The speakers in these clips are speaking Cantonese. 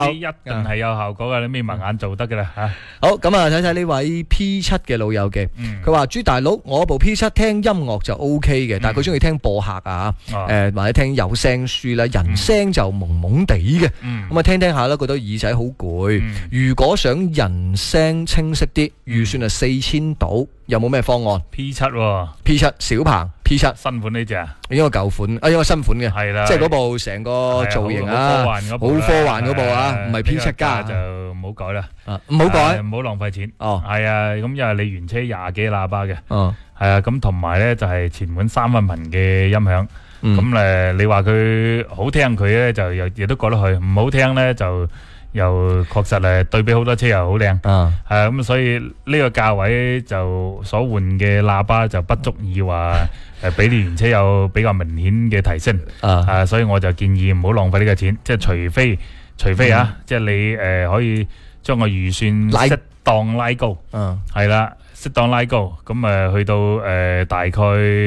一定係有效果噶，你眯埋眼做得噶啦吓。 好，咁啊睇睇呢位 P7 嘅老友嘅，佢話朱大佬，我部 P7 聽音樂就 OK 嘅，但係佢中意聽播客啊，或者聽有聲書啦，人聲就蒙蒙地嘅，咁啊聽聽下啦，覺得耳仔好攰。如果想人聲清晰啲，預算係4000到，有冇咩方案 ？P7 小鵬 P7 新款呢隻啊？ 應該舊款啊，應該新款嘅， 係啦， 即係嗰部成個造型啊，好科幻嗰部啊，唔係 P7 加就唔好改啦， 唔好改， 唔好浪費錢。 哦， 係啊，咁因為你原車20幾喇叭嘅，係啊，咁同埋咧就係前門3分頻嘅音響，咁你話佢好聽佢咧就亦都過得去，唔好聽咧就又確實對比好多車又好靚，咁所以呢個價位就所換嘅喇叭就不足以話比你原車有比較明顯嘅提升，所以我就建議唔好浪費呢個錢，即係除非啊，即係你可以將個預算適當拉高，係啦，適當拉高，咁去到大概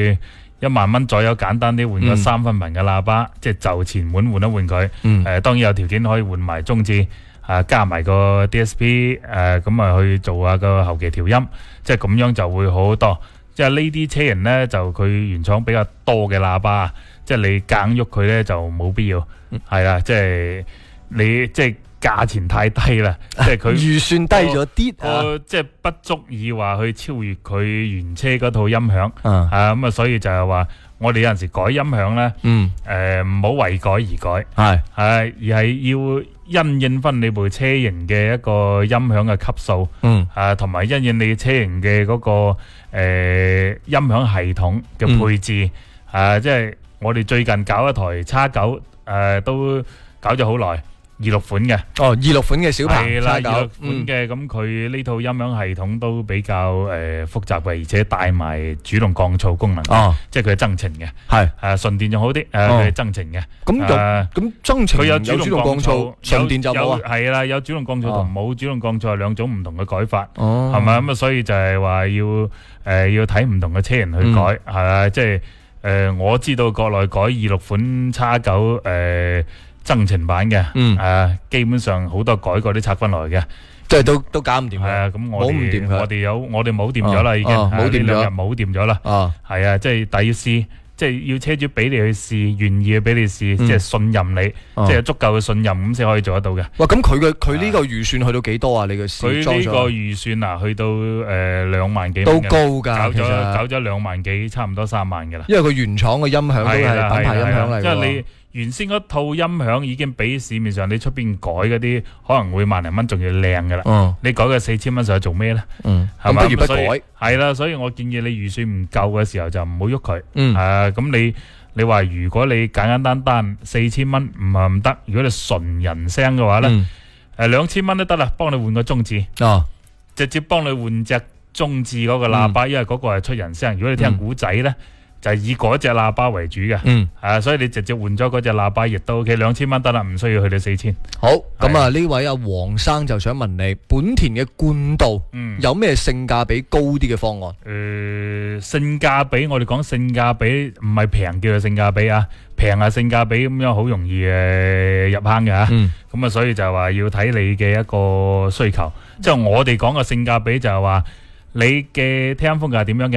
1萬蚊左右，簡單啲換個3分頻嘅喇叭，即係就前門換一換佢，當然有條件可以換埋中置，加埋個 DSP， 咁去做下個後期調音，即係咁樣就會好好多。即係呢啲車型呢，就佢原廠比較多嘅喇叭，即係你硬喐佢呢，就冇必要，係啦，即係你即係價錢太低啦，即係佢預算低咗啲， 即係不足以話去超越佢原車嗰套音響，咁啊，所以就係話我哋有陣時改音響呢，唔好為改而改，而係要因應翻你部車型嘅一個音響嘅級數，同埋因應你車型嘅嗰個音響系統嘅配置，即係我哋最近搞一台X9，都搞咗好耐。26款嘅 26款嘅小鵬， 係啦，26款嘅，咁佢呢套音響系統都比較複雜嘅，而且帶埋主動降噪功能，即係佢係增程嘅，係純電仲好啲，佢係增程嘅。 咁增程佢有主動降噪，純電就冇啊？ 係啦，有主動降噪同冇主動降噪係兩種唔同嘅改法，係咪咁啊？所以就係話要睇唔同嘅車型去改，係啊，即係我知道國內改26款X9增程版嘅，基本上好多改過啲拆分來嘅， 即係都搞唔掂。係啊，咁我哋冇掂咗啦，已經冇掂咗，冇掂咗啦。係啊，即係但要試，即係要車主俾你去試，願意去俾你試，即係信任你，即係足夠嘅信任咁先可以做得到嘅。 哇，咁佢呢個預算去到幾多啊？你嘅試裝咗？ 佢呢個預算啊，去到2萬幾， 都高㗎， 搞咗2萬幾，差唔多3萬㗎啦。 因為佢原廠嘅音響都係品牌音響嚟㗎。 因為你原先嗰套音響已經比市面上你出邊改嗰啲可能會1萬零蚊仲要靚噶啦，你改個4000蚊上去做咩咧？ 咁不如不改。係啦，所以我建議你預算唔夠嘅時候就唔好喐佢。咁你話如果你簡簡單4000蚊唔係唔得，如果你純人聲嘅話咧，2000蚊都得啦，幫你換個中置，直接幫你換隻中置嗰個喇叭，因為嗰個係出人聲。如果你聽古仔咧，就係以嗰隻喇叭為主嘅，所以你直接換咗嗰隻喇叭亦都 OK， 2000蚊得啦，唔需要去到4000。 好，咁啊呢位阿黃生就想問你，本田嘅冠道有咩性價比高啲嘅方案？ 性價比，我哋講性價比唔係平叫做性價比啊，平係性價比咁樣好容易入坑嘅嚇。咁啊，所以就係話要睇你嘅一個需求，即係我哋講嘅性價比就係話你嘅聽風格係點樣嘅。